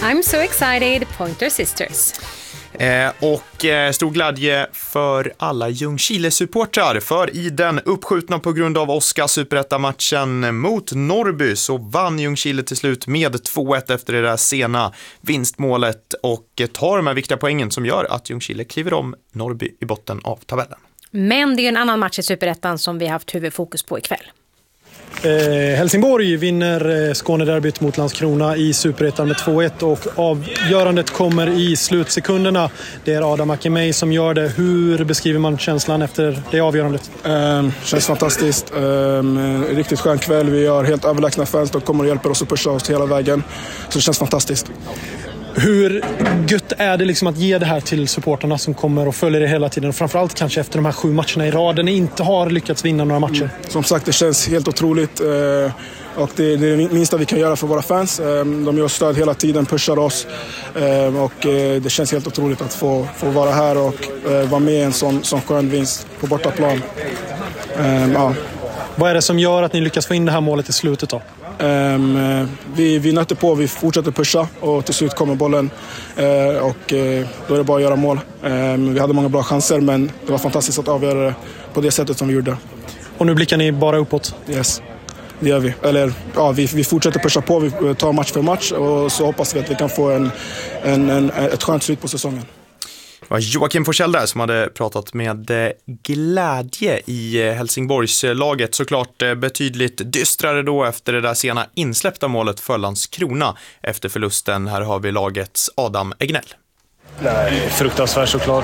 I'm so excited, Pointer Sisters. Stor glädje för alla Ljungskile-supportrar, för i den uppskjutna på grund av Oskar-superetta-matchen mot Norrby så vann Ljungskile till slut med 2-1 efter det där sena vinstmålet och tar de här viktiga poängen som gör att Ljungskile kliver om Norrby i botten av tabellen. Men det är en annan match i superettan som vi har haft huvudfokus på ikväll. Helsingborg vinner Skånederbyt mot Landskrona i superettan med 2-1 och avgörandet kommer i slutsekunderna. Det är Adam Akemej som gör det. Hur beskriver man känslan efter det avgörandet? Känns fantastiskt. Riktigt skön kväll. Vi har helt överlägsna fans. De kommer och hjälper oss att pusha oss hela vägen. Så det känns fantastiskt. Hur gött är det liksom att ge det här till supporterna som kommer och följer det hela tiden? Framförallt kanske efter de här 7 matcherna i rad. Ni inte har lyckats vinna några matcher. Som sagt, det känns helt otroligt. Och det är det minsta vi kan göra för våra fans. De gör stöd hela tiden, pushar oss. Och det känns helt otroligt att få vara här och vara med i en sån skön vinst på bortaplan. Ja. Vad är det som gör att ni lyckas få in det här målet i slutet då? Vi nöter på, vi fortsätter pusha och till slut kommer bollen och då är det bara att göra mål. Vi hade många bra chanser men det var fantastiskt att avgöra det på det sättet som vi gjorde. Och nu blickar ni bara uppåt? Yes, det gör vi. Eller ja, vi fortsätter pusha på, vi tar match för match och så hoppas vi att vi kan få ett skönt slut på säsongen. Det var Joakim Forsell där som hade pratat med glädje i Helsingborgslaget. Såklart betydligt dystrare då efter det där sena insläppta målet för Landskrona efter förlusten. Här har vi lagets Adam Egnell. Nej, fruktansvärt såklart.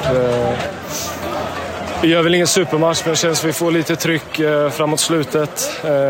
Vi gör väl ingen supermatch men det känns att vi får lite tryck framåt slutet.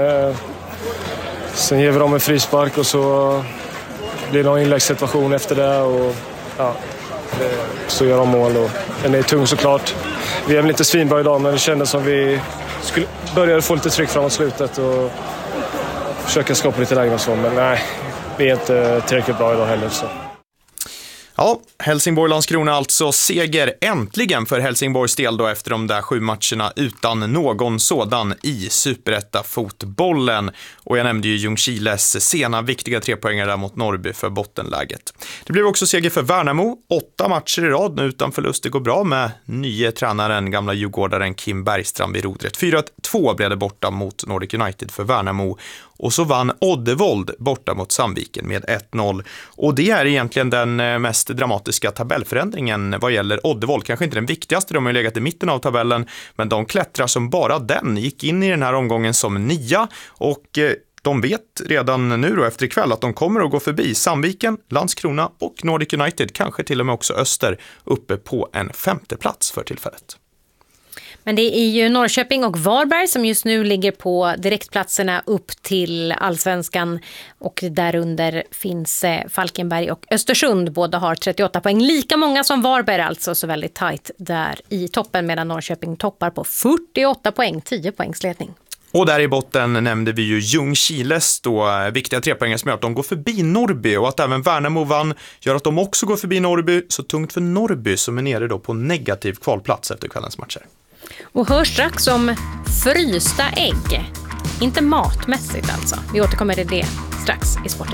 Sen ger vi dem en frispark och så blir det någon inläggssituation efter det och ja. Så gör de mål och den är tung såklart. Vi är väl inte svinbra idag men det kändes som vi skulle börja få lite tryck framåt slutet och försöka skapa lite lägen och så. Men nej, vi är inte tillräckligt bra idag heller. Så. Ja, Helsingborg-Landskrona alltså seger äntligen för Helsingborgs del då efter de där 7 matcherna utan någon sådan i superetta-fotbollen. Och jag nämnde ju Ljungskiles sena viktiga 3-poängare där mot Norrby för bottenläget. Det blev också seger för Värnamo, 8 matcher i rad nu utan förlust. Det går bra med nye tränaren, gamla djurgårdaren Kim Bergstrand vid rodret. 4-2 blev det borta mot Nordic United för Värnamo. Och så vann Oddevold borta mot Sandviken med 1-0. Och det är egentligen den mest dramatiska tabellförändringen vad gäller Oddevold. Kanske inte den viktigaste, de har ju legat i mitten av tabellen. Men de klättrar som bara den. Gick in i den här omgången som 9 och de vet redan nu då efter ikväll att de kommer att gå förbi Sandviken, Landskrona och Nordic United. Kanske till och med också Öster uppe på en 5:e plats för tillfället. Men det är ju Norrköping och Varberg som just nu ligger på direktplatserna upp till Allsvenskan och därunder finns Falkenberg och Östersund. Båda har 38 poäng, lika många som Varberg alltså, så väldigt tajt där i toppen medan Norrköping toppar på 48 poäng, 10 poängs ledning. Och där i botten nämnde vi ju Ljungskiles då viktiga 3-poängare som gör att de går förbi Norrby och att även Värnamo vann gör att de också går förbi Norrby. Så tungt för Norrby som är nere då på negativ kvalplats efter kvällens matcher. Och hör strax om frysta ägg. Inte matmässigt alltså. Vi återkommer till det strax i Sporten.